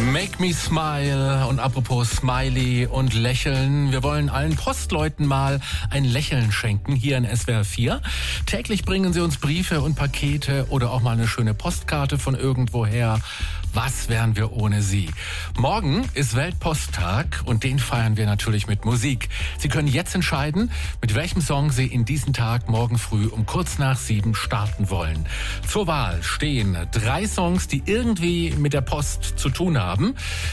Make me smile. Und apropos Smiley und Lächeln, wir wollen allen Postleuten mal ein Lächeln schenken hier in SWR 4. Täglich bringen sie uns Briefe und Pakete oder auch mal eine schöne Postkarte von irgendwoher. Was wären wir ohne sie? Morgen ist Weltposttag und den feiern wir natürlich mit Musik. Sie können jetzt entscheiden, mit welchem Song Sie in diesen Tag morgen früh um kurz nach 7 starten wollen. Zur Wahl stehen 3 Songs, die irgendwie mit der Post zu tun haben.